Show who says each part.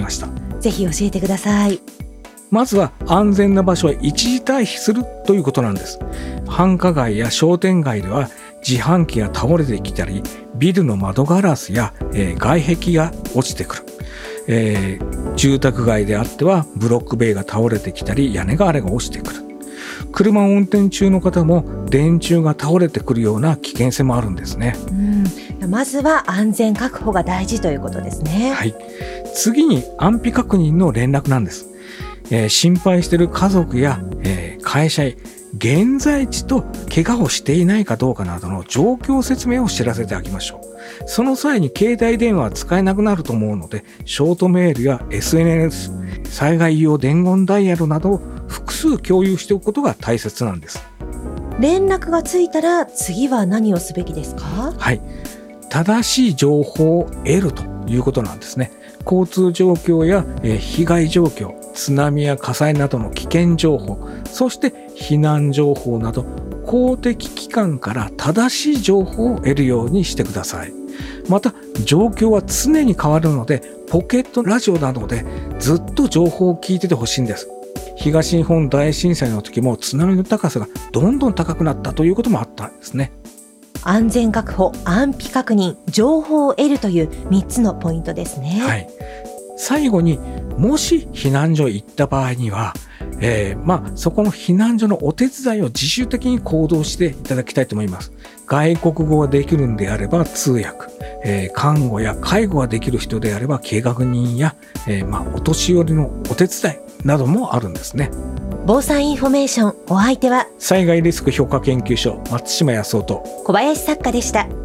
Speaker 1: ました。
Speaker 2: ぜひ教えてください。
Speaker 1: まずは安全な場所へ一時退避するということなんです。繁華街や商店街では自販機が倒れてきたり、ビルの窓ガラスや、外壁が落ちてくる、住宅街であってはブロック塀が倒れてきたり、屋根瓦が落ちてくる。車を運転中の方も電柱が倒れてくるような危険性もあるんですね。
Speaker 2: まずは安全確保が大事ということですね。
Speaker 1: はい。次に安否確認の連絡なんです。心配している家族や、会社へ現在地と怪我をしていないかどうかなどの状況説明を知らせてあげましょう。その際に携帯電話は使えなくなると思うので、ショートメールや SNS、災害用伝言ダイヤルなどを複数共有しておくことが大切なんです。
Speaker 2: 連絡がついたら次は何をすべきですか？
Speaker 1: はい。正しい情報を得るということなんですね。交通状況や、被害状況、津波や火災などの危険情報、そして避難情報など公的機関から正しい情報を得るようにしてください。また状況は常に変わるので、ポケットラジオなどでずっと情報を聞いててほしいんです。東日本大震災の時も津波の高さがどんどん高くなったということもあったんですね。
Speaker 2: 安全確保、安否確認、情報を得るという3つのポイントですね。
Speaker 1: はい。最後に、もし避難所へ行った場合には、そこの避難所のお手伝いを自主的に行動していただきたいと思います。外国語ができるんであれば通訳、看護や介護ができる人であれば計画人や、お年寄りのお手伝いなどもあるんですね。
Speaker 2: 防災インフォメーション、お相手は
Speaker 1: 災害リスク評価研究所松島康夫と
Speaker 2: 小林作家でした。